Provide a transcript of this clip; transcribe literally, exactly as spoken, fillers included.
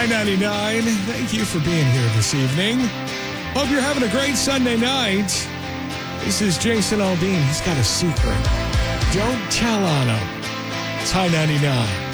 High ninety-nine. Thank you for being here this evening. Hope you're having a great Sunday night. This is Jason Aldean. He's got a secret. Don't tell on him. It's High ninety-nine.